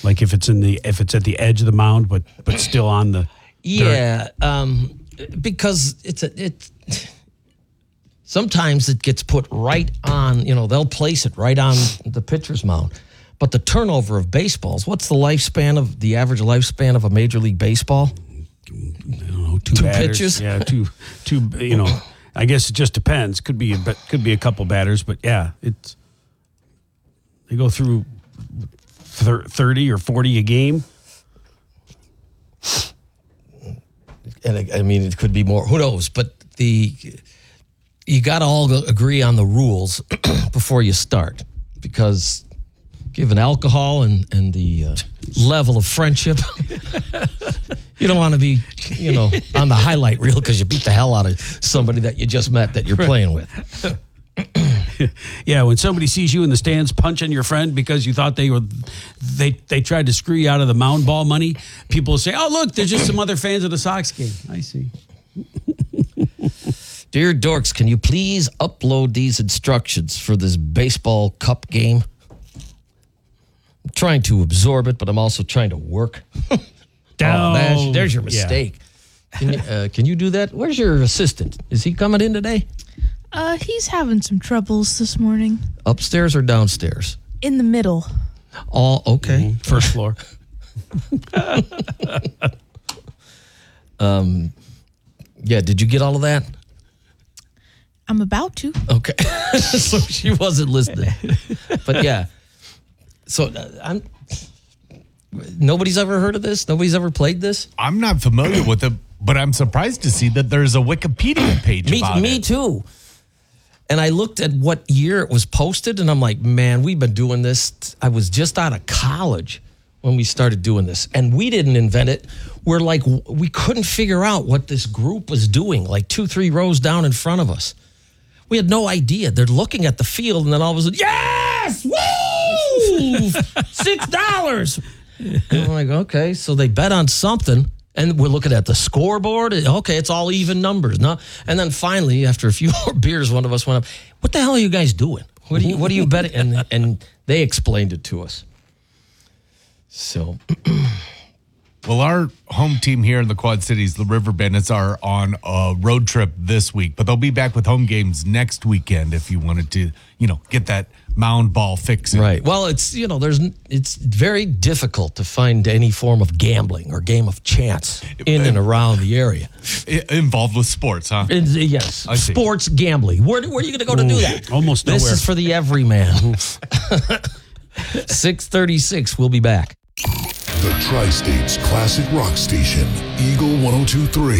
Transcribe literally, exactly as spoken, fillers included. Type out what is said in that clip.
Like if it's in the if it's at the edge of the mound, but but still on the yeah, um, because it's a it. Sometimes it gets put right on. You know, they'll place it right on the pitcher's mound. But the turnover of baseballs. What's the lifespan of the average lifespan of a Major League Baseball? I don't know, two, Two batters. pitches? Yeah, two two. You know, I guess it just depends. Could be a could be a couple batters, but yeah, it's they go through thirty or forty a game. And I mean, it could be more. Who knows? But the you got to all agree on the rules before you start, because given alcohol and and the uh, level of friendship, you don't want to be, you know, on the highlight reel because you beat the hell out of somebody that you just met that you're playing with. Yeah, when somebody sees you in the stands punching your friend because you thought they were, they they tried to screw you out of the mound ball money, people will say, "Oh, look, there's just some other fans of the Sox game." I see. Dear Dorks, can you please upload these instructions for this baseball cup game? I'm trying to absorb it, but I'm also trying to work. Oh, there's, there's your mistake. Yeah. Can, you, uh, can you do that? Where's your assistant? Is he coming in today? Uh, he's having some troubles this morning. Upstairs or downstairs? In the middle. Oh, okay. Mm-hmm. First floor. um, yeah, did you get all of that? I'm about to. Okay. So she wasn't listening. But yeah. So uh, I'm. Nobody's ever heard of this? Nobody's ever played this? I'm not familiar with it, but I'm surprised to see that there's a Wikipedia page me, about me it. too. And I looked at what year it was posted, and I'm like, man, we've been doing this. I was just out of college when we started doing this, and we didn't invent it. We're like, we couldn't figure out what this group was doing, like two, three rows down in front of us. We had no idea. They're looking at the field, and then all of a sudden, yes! Woo! Six dollars! And I'm like, okay, so they bet on something. And we're looking at the scoreboard. Okay, it's all even numbers. No? And then finally, after a few more beers, one of us went up, what the hell are you guys doing? What are you, what are you betting? And, and they explained it to us. So. Well, our home team here in the Quad Cities, the River Bandits, are on a road trip this week, but they'll be back with home games next weekend if you wanted to, you know, get that mound ball fixing. Right. Well, it's, you know, there's, it's very difficult to find any form of gambling or game of chance in and around the area. Involved with sports, huh? It's, yes. Sports gambling. Where, where are you going to go to do that? Almost nowhere. This is for the everyman. six thirty-six, we'll be back. The Tri-State's classic rock station, Eagle one oh two point three.